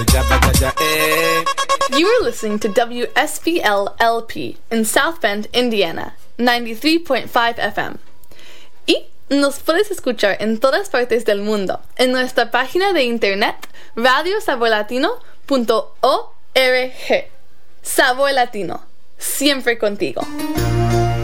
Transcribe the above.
You are listening to WSBL-LP in South Bend, Indiana, 93.5 FM. Y nos puedes escuchar en todas partes del mundo en nuestra página de internet radiosaborlatino.org. Sabor Latino, siempre contigo.